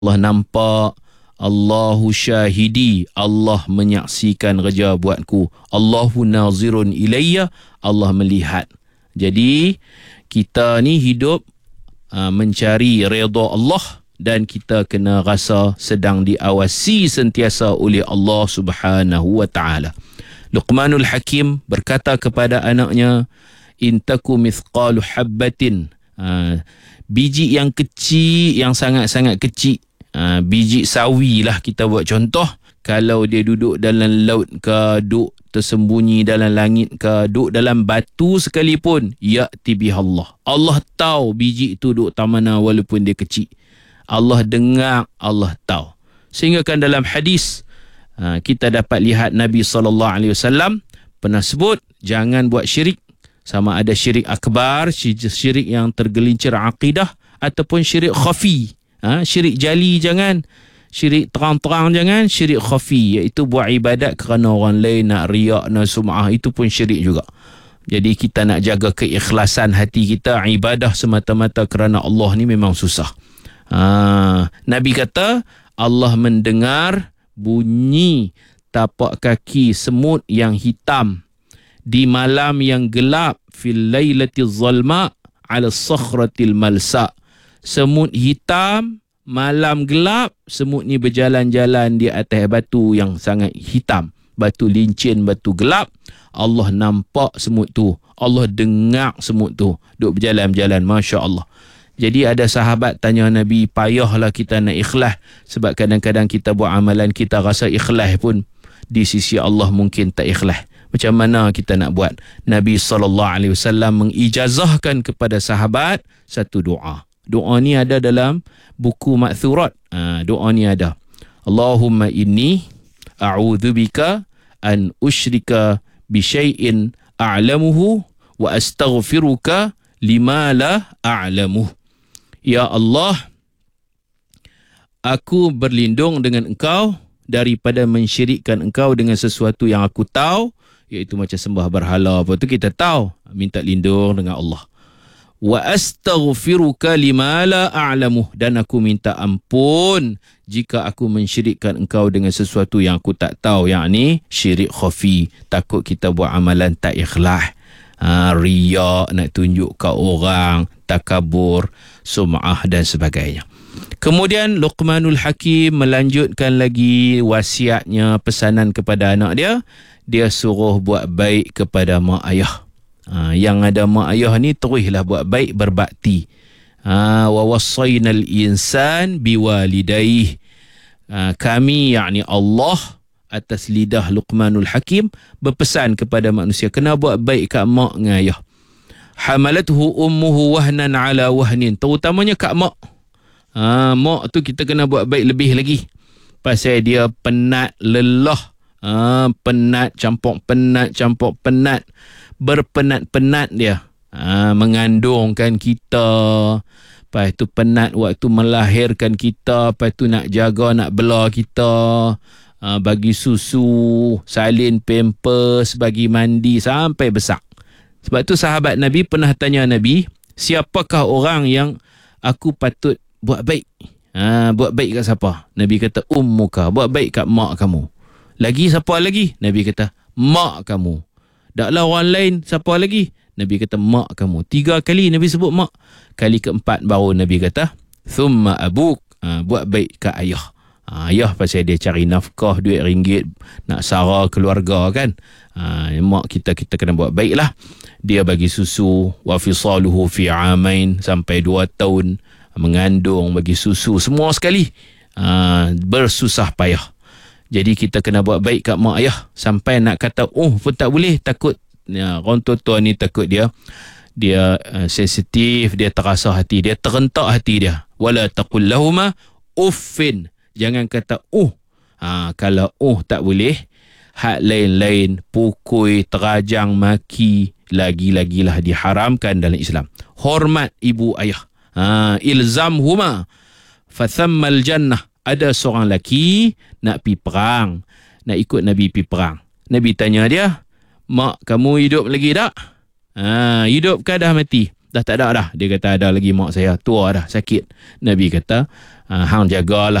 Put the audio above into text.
Allah nampak, Allahu syahidi, Allah menyaksikan kerja buatku, Allahu nazirun ilayya, Allah melihat. Jadi kita ni hidup mencari redha Allah, dan kita kena rasa sedang diawasi sentiasa oleh Allah Subhanahu wa taala. Luqmanul Hakim berkata kepada anaknya, intaku mithqalu habbatin, biji yang kecil, yang sangat-sangat kecil, biji sawi lah kita buat contoh. Kalau dia duduk dalam laut ke, duduk tersembunyi dalam langit ke, duduk dalam batu sekalipun, ya'ti bihallah, Allah tahu biji itu duduk tak mana walaupun dia kecil. Allah dengar, Allah tahu. Sehingga kan dalam hadis kita dapat lihat Nabi SAW pernah sebut jangan buat syirik, sama ada syirik akbar, syirik yang tergelincir akidah, ataupun syirik khafi. Syirik jali jangan, syirik terang-terang jangan, syirik khafi, iaitu buat ibadat kerana orang lain, nak riak, nak sum'ah, itu pun syirik juga. Jadi kita nak jaga keikhlasan hati kita, ibadah semata-mata kerana Allah ni memang susah. Nabi kata Allah mendengar bunyi tapak kaki semut yang hitam di malam yang gelap, fil lailatil zalma ala sakhratil malsa. Semut hitam malam gelap, semut ni berjalan-jalan di atas batu yang sangat hitam, batu lincin, batu gelap. Allah nampak semut tu, Allah dengar semut tu duk berjalan-jalan, masya-Allah. Jadi ada sahabat tanya Nabi, payahlah kita nak ikhlas, sebab kadang-kadang kita buat amalan kita rasa ikhlas pun di sisi Allah mungkin tak ikhlas. Macam mana kita nak buat? Nabi SAW mengijazahkan kepada sahabat satu doa. Doa ni ada dalam buku Ma'thurat. Doa ni ada, Allahumma inni a'udzubika an usyrika bi syai'in a'lamuhu wa astaghfiruka lima la a'lamuh. Ya Allah, aku berlindung dengan Engkau daripada mensyirikkan Engkau dengan sesuatu yang aku tahu, iaitu macam sembah berhala apa tu kita tahu, minta lindung dengan Allah. Wa astaghfiruka lima la a'lamuh, dan aku minta ampun jika aku mensyirikkan Engkau dengan sesuatu yang aku tak tahu, yakni syirik khafi. Takut kita buat amalan tak ikhlas, riak, nak tunjuk ke orang, takabur, sum'ah dan sebagainya. Kemudian Luqmanul Hakim melanjutkan lagi wasiatnya, pesanan kepada anak dia. Dia suruh buat baik kepada mak ayah. Yang ada mak ayah ni teruslah buat baik, berbakti. Wa wassaynal insan biwalidayhi. Kami, yakni Allah, atas lidah Luqmanul Hakim berpesan kepada manusia kena buat baik kat mak dengan ayah. Hamalathu ummuhu wahnan ala wahnin, terutamanya kat mak. Mak tu kita kena buat baik lebih lagi, pasal dia penat, lelah, penat campur penat, berpenat-penat dia, mengandungkan kita, lepas tu penat waktu melahirkan kita, lepas tu nak jaga, nak bela kita, bagi susu, salin pampers, bagi mandi sampai besar. Sebab tu sahabat Nabi pernah tanya Nabi, siapakah orang yang aku patut buat baik? Buat baik kat siapa? Nabi kata, ummuka, buat baik kat mak kamu. Lagi siapa lagi? Nabi kata, mak kamu. Taklah orang lain, siapa lagi? Nabi kata, mak kamu. 3 kali Nabi sebut mak. Kali keempat baru Nabi kata, thumma abuk, buat baik kat ayah. Ayah pasal dia cari nafkah, duit ringgit, nak sara keluarga kan. Mak kita kena buat baik lah. Dia bagi susu, wa fisaluhu fi amain, sampai 2 tahun mengandung, bagi susu, semua sekali, bersusah payah. Jadi kita kena buat baik kat mak ayah, sampai nak kata pun tak boleh, takut orang tua ni, takut dia sensitif, dia terasa hati dia, terentak hati dia. Wala taqul lahuma uffin, jangan kata kalau tak boleh, hak lain-lain, pukul, terajang, maki, lagi-lagilah diharamkan dalam Islam. Hormat ibu ayah. Ilzamhuma fathammal jannah. Ada seorang lelaki nak pi perang, nak ikut Nabi pi perang. Nabi tanya dia, mak kamu hidup lagi tak? Hidup ke dah mati? Dah tak ada dah. Dia kata ada lagi mak saya, tua dah, sakit. Nabi kata, Hang jagalah